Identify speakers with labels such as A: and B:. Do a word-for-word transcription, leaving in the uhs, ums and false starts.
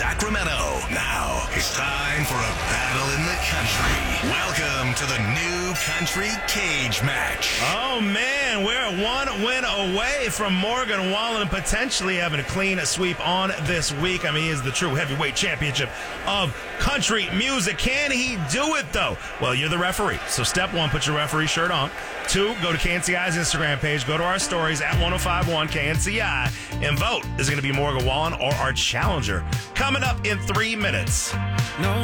A: Sacramento. Now it's time for a battle in the country. Welcome to the new country cage match.
B: Oh, man, we're one win away from Morgan Wallen potentially having a clean sweep on this week. I mean, he is the true heavyweight championship of country music. Can he do it, though? Well, you're the referee. So step one, put your referee shirt on. Two, go to K N C I's Instagram page. Go to our stories at ten fifty-one K N C I and vote. Is it going to be Morgan Wallen or our challenger? Coming up in three minutes.
C: No.